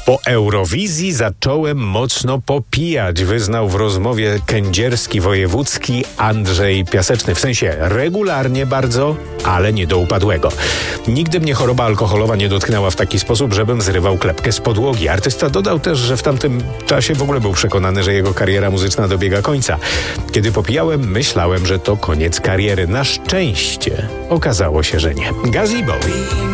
Po Eurowizji zacząłem mocno popijać, wyznał w rozmowie kędzierski wojewódzki Andrzej Piaseczny. W sensie regularnie bardzo, ale nie do upadłego. Nigdy mnie choroba alkoholowa nie dotknęła w taki sposób, żebym zrywał klepkę z podłogi. Artysta dodał też, że w tamtym czasie w ogóle był przekonany, że jego kariera muzyczna dobiega końca. Kiedy popijałem, myślałem, że to koniec kariery. Na szczęście okazało się, że nie. Gazebo.